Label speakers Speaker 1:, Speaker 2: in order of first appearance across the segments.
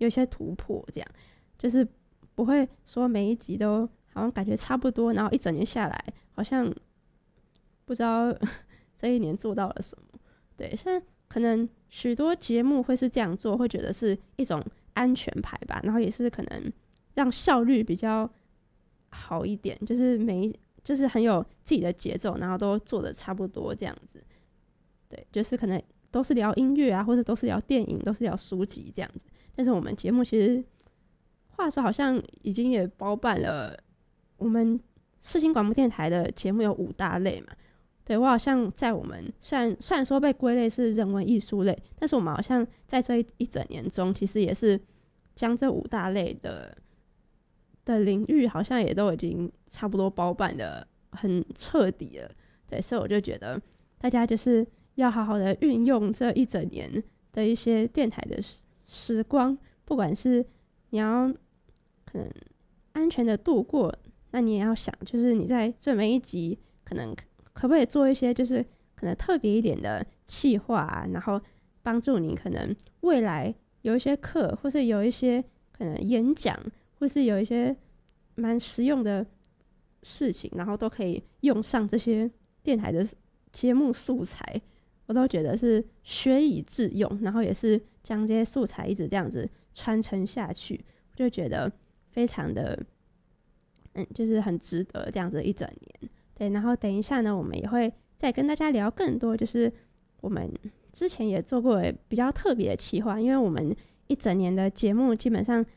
Speaker 1: 有些突破，这样就是不会说每一集都好像感觉差不多，然后一整年下来好像不知道这一年做到了什么。对，像可能许多节目会是这样做，会觉得是一种安全牌吧，然后也是可能让效率比较好一点，就是就是很有自己的节奏，然后都做的差不多这样子。对，就是可能都是聊音乐啊，或者都是聊电影，都是聊书籍这样子。但是我们节目其实话说好像已经也包办了，我们世新广播电台的节目有5大类嘛。对，我好像在我们虽然说被归类是人文艺术类，但是我们好像在这一整年中，其实也是将这5大类的领域好像也都已经差不多包办的很彻底了。对，所以我就觉得大家就是要好好的运用这一整年的一些电台的时光，不管是你要可能安全的度过，那你也要想，就是你在这每一集可能可不可以做一些就是可能特别一点的企划啊，然后帮助你可能未来有一些课，或是有一些可能演讲，或是有一些蛮实用的事情，然后都可以用上这些电台的节目素材，我都觉得是学以致用，然后也是将这些素材一直这样子传承下去，我就觉得非常的就是很值得这样子一整年。对，然后等一下呢，我们也会再跟大家聊更多，就是我们之前也做过比较特别的企划，因为我们一整年的节目基本上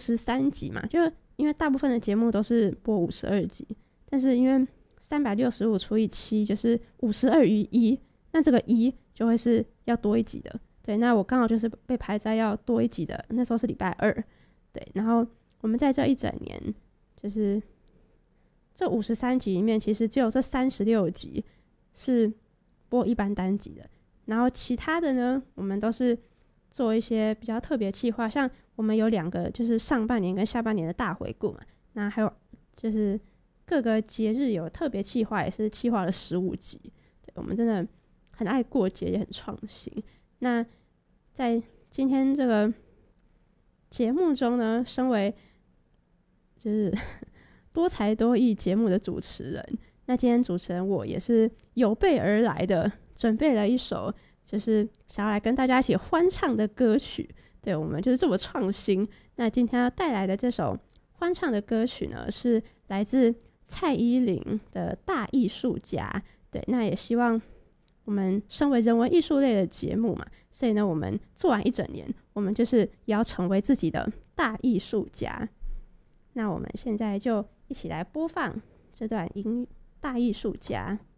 Speaker 1: 53集嘛，就因为大部分的节目都是播52集，但是因为365除以7就是52余1，那这个1就会是要多一集的。对，那我刚好就是被排在要多一集的，那时候是礼拜2。对，然后我们在这一整年就是这53集里面，其实只有这36集是播一般单集的，然后其他的呢，我们都是做一些比较特别企划，像我们有2个就是上半年跟下半年的大回顾嘛，那还有就是各个节日有特别企划，也是企划了15集。对，我们真的很爱过节，也很创新。那在今天这个节目中呢，身为就是多才多艺节目的主持人，那今天主持人我也是有备而来的，准备了一首就是想要来跟大家一起欢唱的歌曲。对，我们就是这么创新。那今天要带来的这首欢唱的歌曲呢，是来自蔡依林的《大艺术家》。对，那也希望我们身为人文艺术类的节目嘛，所以呢，我们做完一整年，我们就是也要成为自己的大艺术家。那我们现在就一起来播放这段大艺术家。